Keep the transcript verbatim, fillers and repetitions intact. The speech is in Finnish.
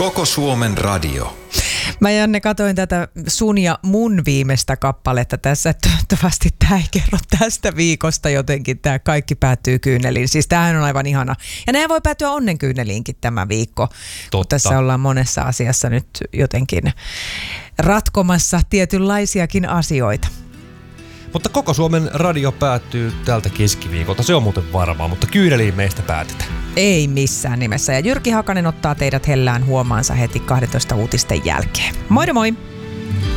Koko Suomen radio. Mä Janne katoin tätä sun ja mun viimeistä kappaletta tässä. Toivottavasti tää ei kerro tästä viikosta jotenkin. Tää kaikki päättyy kyyneliin. Siis tämähän on aivan ihana. Ja nämä voi päätyä onnenkyyneliinkin tämä viikko. Totta. Tässä ollaan monessa asiassa nyt jotenkin ratkomassa tietynlaisiakin asioita. Mutta Koko Suomen radio päättyy tältä keskiviikolta. Se on muuten varmaa, mutta kyyneliin meistä päätetään. Ei missään nimessä. Ja Jyrki Hakanen ottaa teidät hellään huomaansa heti kaksitoista uutisten jälkeen. Moi moi!